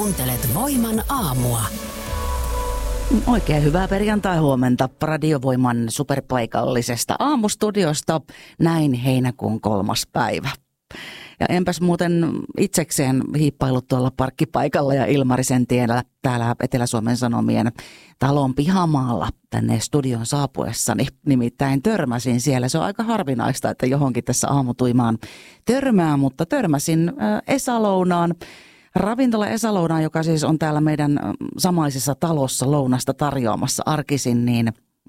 Kuuntelet Voiman aamua. Oikein hyvää perjantai-huomenta Radiovoiman superpaikallisesta aamustudiosta näin heinäkuun 3. päivä. Ja enpäs muuten itsekseen hiippailut tuolla parkkipaikalla ja Ilmarisen tiellä täällä Etelä-Suomen Sanomien talon pihamaalla tänne studion saapuessani. Nimittäin törmäsin siellä. Se on aika harvinaista, että johonkin tässä aamutuimaan törmää, mutta törmäsin Esa-lounaan. Ravintola Esa-lounaan, joka siis on täällä meidän samaisessa talossa lounasta tarjoamassa arkisin, niin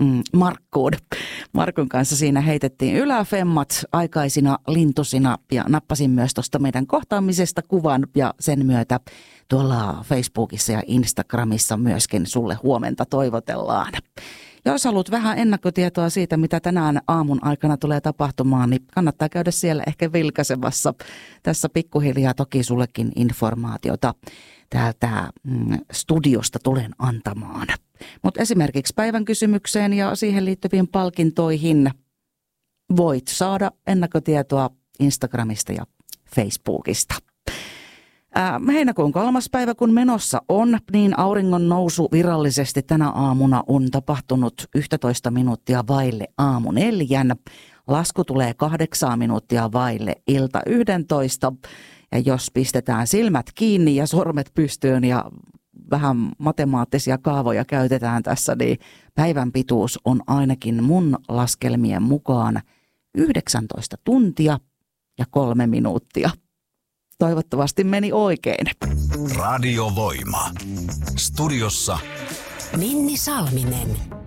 Markun kanssa siinä heitettiin yläfemmat aikaisina lintusina ja nappasin myös tuosta meidän kohtaamisesta kuvan ja sen myötä tuolla Facebookissa ja Instagramissa myöskin sulle huomenta toivotellaan. Jos haluat vähän ennakkotietoa siitä, mitä tänään aamun aikana tulee tapahtumaan, niin kannattaa käydä siellä ehkä vilkaisemassa. Tässä pikkuhiljaa toki sullekin informaatiota täältä studiosta tulen antamaan. Mutta esimerkiksi päivän kysymykseen ja siihen liittyviin palkintoihin voit saada ennakkotietoa Instagramista ja Facebookista. Heinäkuun 3. päivä kun menossa on, niin auringon nousu virallisesti tänä aamuna on tapahtunut 11 minuuttia vaille aamu 4. Lasku tulee 8 minuuttia vaille ilta 11. Ja jos pistetään silmät kiinni ja sormet pystyyn ja vähän matemaattisia kaavoja käytetään tässä, niin päivän pituus on ainakin mun laskelmien mukaan 19 tuntia ja 3 minuuttia. Toivottavasti meni oikein. Radiovoima. Studiossa Minni Salminen.